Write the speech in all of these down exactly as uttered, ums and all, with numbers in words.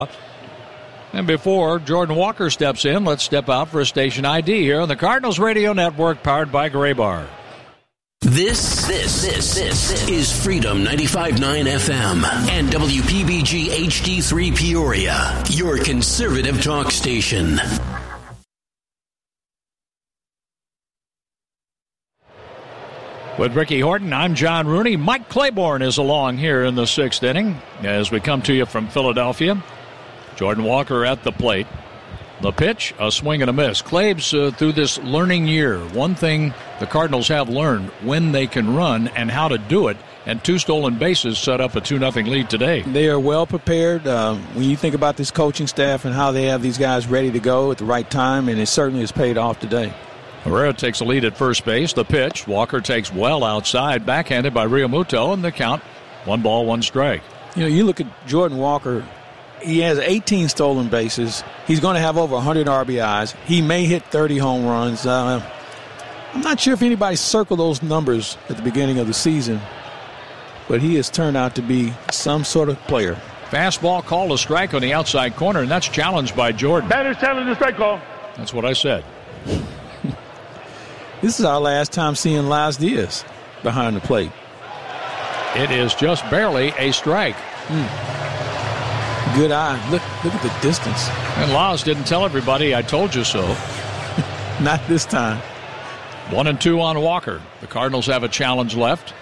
And before Jordan Walker steps in, let's step out for a station I D here on the Cardinals Radio Network, powered by Graybar. This, this, this, this is Freedom ninety-five point nine F M and W P B G H D three Peoria, your conservative talk station. With Ricky Horton, I'm John Rooney. Mike Claiborne is along here in the sixth inning as we come to you from Philadelphia. Jordan Walker at the plate. The pitch, a swing and a miss. Claibs, uh, through this learning year, one thing the Cardinals have learned, when they can run and how to do it, and two stolen bases set up a two nothing lead today. They are well prepared. Um, when you think about this coaching staff and how they have these guys ready to go at the right time, and it certainly has paid off today. Herrera takes a lead at first base. The pitch, Walker takes well outside, backhanded by Realmuto, and the count, one ball, one strike. You know, you look at Jordan Walker. He has eighteen stolen bases. He's going to have over one hundred R B Is. He may hit thirty home runs. Uh, I'm not sure if anybody circled those numbers at the beginning of the season, but he has turned out to be some sort of player. Fastball called a strike on the outside corner, and that's challenged by Jordan. Batter's challenging the strike call. That's what I said. This is our last time seeing Laz Diaz behind the plate. It is just barely a strike. Mm. Good eye. Look look at the distance. And Laz didn't tell everybody, I told you so. Not this time. One and two on Walker. The Cardinals have a challenge left.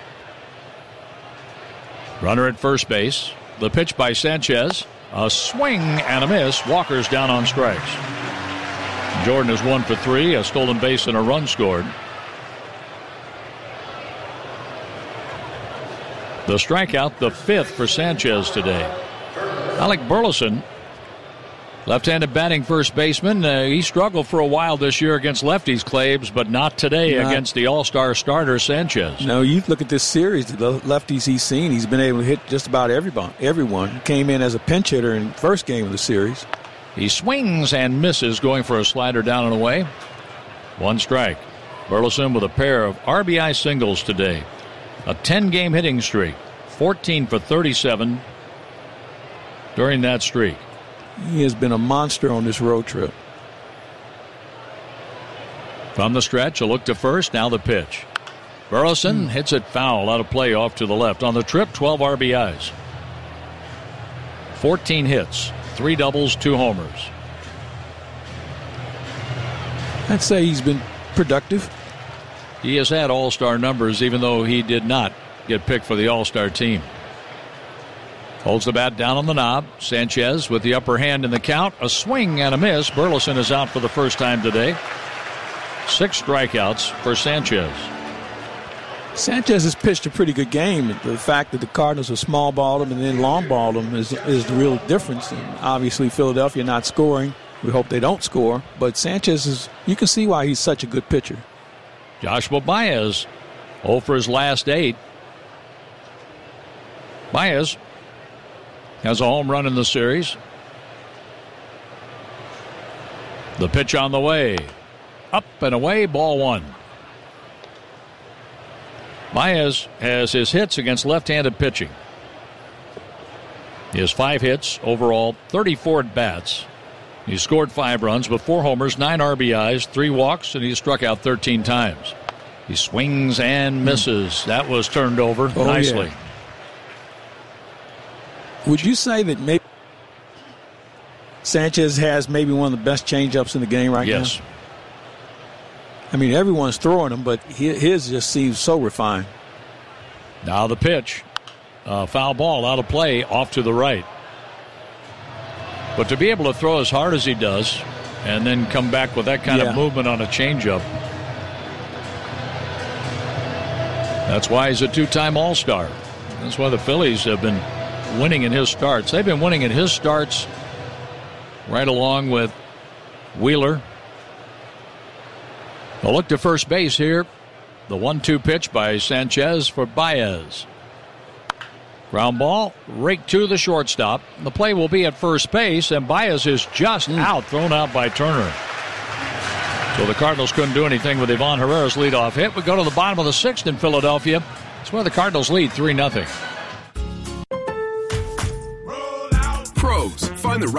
Runner at first base. The pitch by Sanchez. A swing and a miss. Walker's down on strikes. Jordan is one for three, a stolen base and a run scored. The strikeout, the fifth for Sanchez today. Alec Burleson, left-handed batting first baseman. Uh, he struggled for a while this year against lefties, Claibs, but not today not. against the all-star starter Sanchez. No, you look at this series, the lefties he's seen, he's been able to hit just about everyone. everyone. He came in as a pinch hitter in the first game of the series. He swings and misses, going for a slider down and away. One strike. Burleson with a pair of R B I singles today. A ten-game hitting streak. fourteen for thirty-seven during that streak. He has been a monster on this road trip. From the stretch, a look to first, now the pitch. Burleson mm. hits it foul out of play off to the left. On the trip, twelve R B Is. fourteen hits. Three doubles, two homers. I'd say he's been productive. He has had all-star numbers, even though he did not get picked for the all-star team. Holds the bat down on the knob. Sanchez with the upper hand in the count. A swing and a miss. Burleson is out for the first time today. Six strikeouts for Sanchez. Sanchez has pitched a pretty good game. The fact that the Cardinals have small balled him and then long balled him is, is the real difference. And obviously, Philadelphia not scoring. We hope they don't score. But Sanchez is, you can see why he's such a good pitcher. Joshua Baez, oh for his last eight. Baez has a home run in the series. The pitch on the way. Up and away, ball one. Baez has his hits against left-handed pitching. He has five hits overall, thirty-four at bats. He scored five runs with four homers, nine R B Is, three walks, and he struck out thirteen times. He swings and misses. That was turned over oh, nicely. Yeah. Would you say that maybe Sanchez has maybe one of the best changeups in the game right yes. now? Yes. I mean, everyone's throwing them, but his just seems so refined. Now the pitch. Uh, foul ball out of play off to the right. But to be able to throw as hard as he does and then come back with that kind yeah. of movement on a changeup, that's why he's a two-time All-Star. That's why the Phillies have been winning in his starts. They've been winning in his starts right along with Wheeler. A look to first base here. The one two pitch by Sanchez for Baez. Ground ball, raked to the shortstop. The play will be at first base, and Baez is just mm. out, thrown out by Turner. So the Cardinals couldn't do anything with Ivan Herrera's leadoff hit. We go to the bottom of the sixth in Philadelphia. It's where the Cardinals lead three nothing.